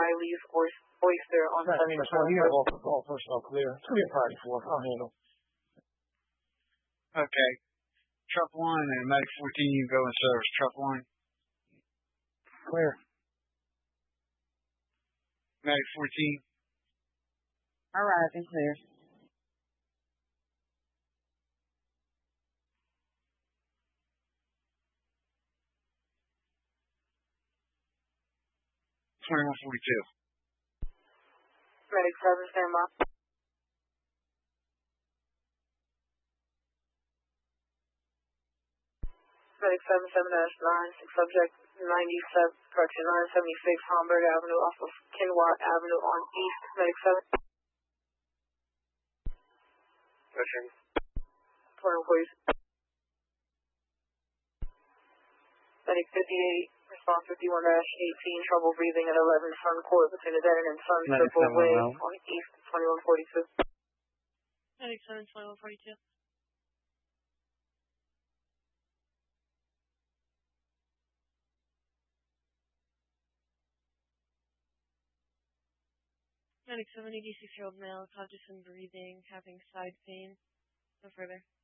Riley's Oyster on Central. You got all personnel clear. It's going to be a priority 4. I'll handle. Okay. Truck 1 and Medic 14, you go in service. Truck 1. Clear. Medic 14. Arriving, clear. Medic 7, stand by. Medic 77-9, subject 97, correction, 976 Homburg Avenue off of Kinwatt Avenue on East. Medic 7. Question. 20 employees. Medic 58, response 51-18, trouble breathing at 11 Sun Court between the Denon and Sun Triple Way on East 2142. Medic 7, 2142. Medic 7, 86-year-old male, conscious and breathing, having side pain. No further.